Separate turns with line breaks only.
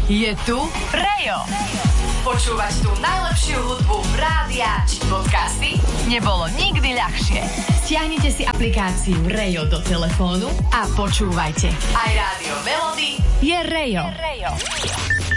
Je tu Rejo. Počúvať tú najlepšiu hudbu rádia či podcasty nebolo nikdy ľahšie. Stiahnite si aplikáciu Rejo do telefónu a počúvajte. Aj rádio Melody je Rejo.